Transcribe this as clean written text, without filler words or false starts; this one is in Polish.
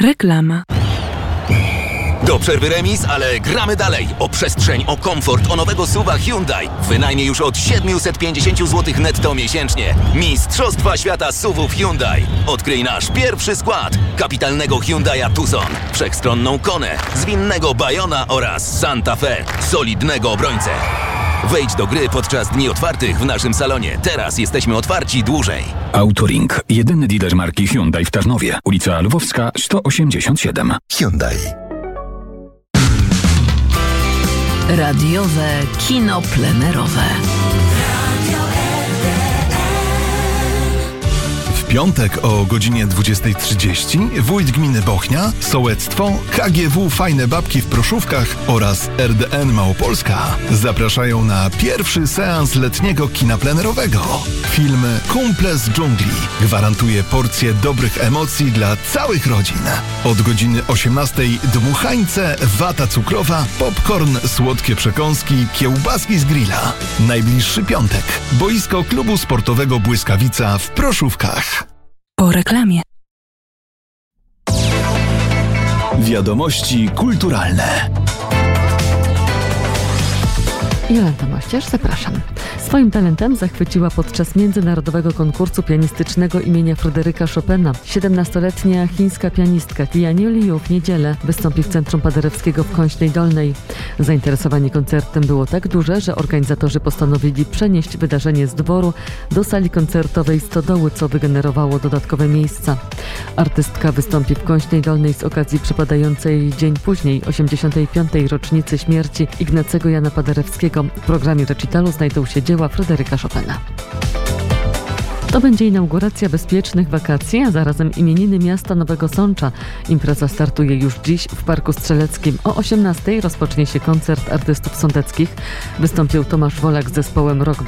Reklama. Do przerwy remis, ale gramy dalej. O przestrzeń, o komfort, o nowego SUV-a Hyundai. Wynajmie już od 750 zł netto miesięcznie. Mistrzostwa świata SUV-ów Hyundai. Odkryj nasz pierwszy skład. Kapitalnego Hyundai'a Tucson, wszechstronną Konę, zwinnego Bayona oraz Santa Fe, solidnego obrońcę. Wejdź do gry podczas dni otwartych w naszym salonie. Teraz jesteśmy otwarci dłużej. Autoring. Jedyny dealer marki Hyundai w Tarnowie. Ulica Lwowska 187. Hyundai. Radiowe kino plenerowe. W piątek o godzinie 20:30 wójt gminy Bochnia, sołectwo, KGW Fajne Babki w Proszówkach oraz RDN Małopolska zapraszają na pierwszy seans letniego kina plenerowego. Film Kumple z dżungli gwarantuje porcję dobrych emocji dla całych rodzin. Od godziny 18:00 dmuchańce, wata cukrowa, popcorn, słodkie przekąski, kiełbaski z grilla. Najbliższy piątek. Boisko klubu sportowego Błyskawica w Proszówkach. Po reklamie. Wiadomości kulturalne. Jolanta Mościarz, zapraszam. Swoim talentem zachwyciła podczas międzynarodowego konkursu pianistycznego imienia Fryderyka Chopina. 17-letnia chińska pianistka Tian Liu w niedzielę wystąpi w Centrum Paderewskiego w Kąśnej Dolnej. Zainteresowanie koncertem było tak duże, że organizatorzy postanowili przenieść wydarzenie z dworu do sali koncertowej Stodoły, co wygenerowało dodatkowe miejsca. Artystka wystąpi w Kąśnej Dolnej z okazji przypadającej dzień później 85. rocznicy śmierci Ignacego Jana Paderewskiego. W programie recitalu znajdą się dzieła Fryderyka Chopina. To będzie inauguracja bezpiecznych wakacji, a zarazem imieniny miasta Nowego Sącza. Impreza startuje już dziś w Parku Strzeleckim. O 18:00 rozpocznie się koncert artystów sądeckich. Wystąpił Tomasz Wolak z zespołem Rock